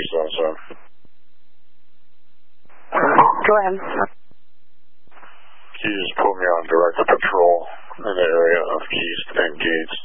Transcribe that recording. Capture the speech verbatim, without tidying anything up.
Keystone seven. Go ahead. Can you just put me on director patrol in the area of Keys and Gates?